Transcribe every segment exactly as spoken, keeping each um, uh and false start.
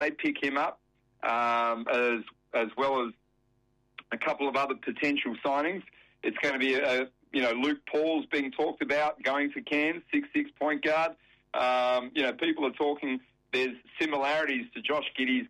they pick him up, um, as as well as a couple of other potential signings. It's going to be, a, you know, Luke Paul's being talked about going to Cairns, six six point guard. Um, you know, people are talking, there's similarities to Josh Giddey's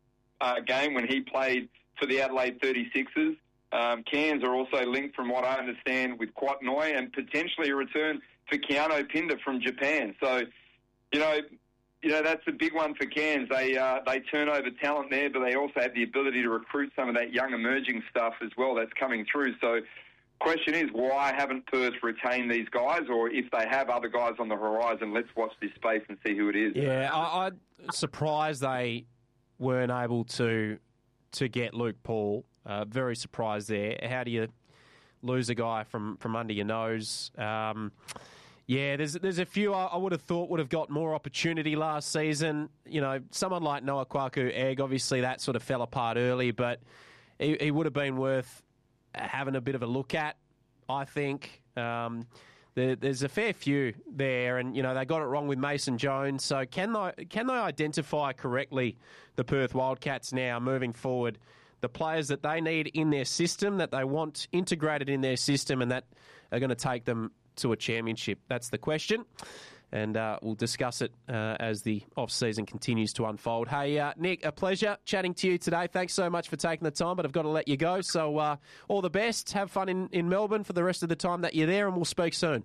uh, game when he played for the Adelaide thirty-sixers. Um, Cairns are also linked, from what I understand, with Kwatnoi and potentially a return for Keanu Pinder from Japan. So, you know, you know that's a big one for Cairns. They uh, they turn over talent there, but they also have the ability to recruit some of that young emerging stuff as well that's coming through. So, question is, why haven't Perth retained these guys? Or if they have other guys on the horizon, let's watch this space and see who it is. Yeah, I, I'm surprised they weren't able to to get Luke Paul. Uh, very surprised there. How do you lose a guy from, from under your nose? Um, yeah, there's there's a few I, I would have thought would have got more opportunity last season. You know, someone like Noah Kwaku-Egg, obviously that sort of fell apart early, but he, he would have been worth having a bit of a look at, I think. Um, there, there's a fair few there, and, you know, they got it wrong with Mason Jones. So can they, can they identify correctly, the Perth Wildcats now moving forward, the players that they need in their system, that they want integrated in their system, and that are going to take them to a championship? That's the question. And uh, we'll discuss it uh, as the off-season continues to unfold. Hey, uh, Nick, a pleasure chatting to you today. Thanks so much for taking the time, but I've got to let you go. So uh, all the best. Have fun in, in Melbourne for the rest of the time that you're there, and we'll speak soon.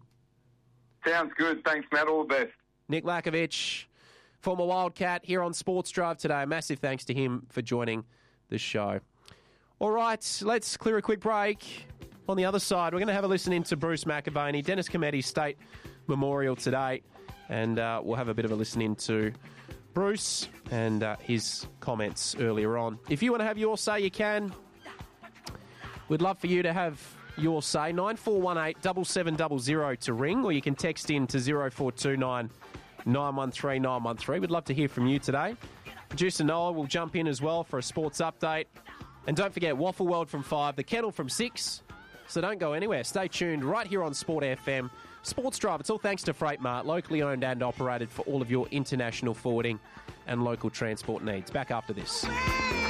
Sounds good. Thanks, Matt. All the best. Nick Lakovic, former Wildcat, here on Sports Drive today. Massive thanks to him for joining the show. All right, let's clear a quick break. On the other side, we're going to have a listen into Bruce McAvaney, Dennis Cometti's State Memorial today, and uh, we'll have a bit of a listen into Bruce and uh, his comments earlier on. If you want to have your say, you can. We'd love for you to have your say. nine four one eight, seven seven zero zero to ring, or you can text in to zero four two nine, nine one three, nine one three. We'd love to hear from you today. Producer Noah will jump in as well for a sports update. And don't forget, Waffle World from five, the Kettle from six. So don't go anywhere. Stay tuned right here on Sport F M. Sports Drive, it's all thanks to Freight Mart, locally owned and operated for all of your international forwarding and local transport needs. Back after this.